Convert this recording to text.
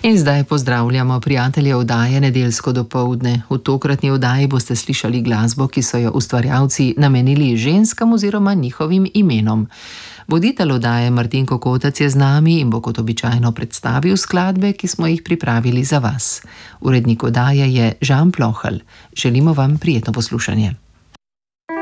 In zdaj pozdravljamo prijatelje oddaje Nedeljsko dopoldne. V tokratni oddaji boste slišali glasbo, ki so jo ustvarjalci namenili ženskam oziroma njihovim imenom. Voditelj oddaje Martin Kokotac je z nami in bo kot običajno predstavil skladbe, ki smo jih pripravili za vas. Urednik oddaje je Žan Plohelj. Želimo vam prijetno poslušanje.